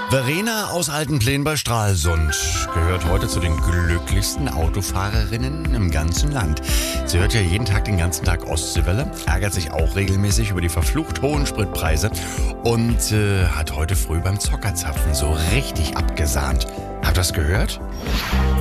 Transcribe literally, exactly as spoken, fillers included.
Verena aus Altenplen bei Stralsund gehört heute zu den glücklichsten Autofahrerinnen im ganzen Land. Sie hört ja jeden Tag den ganzen Tag Ostseewelle, ärgert sich auch regelmäßig über die verflucht hohen Spritpreise und äh, hat heute früh beim Zockerzapfen so richtig abgesahnt. Habt ihr das gehört?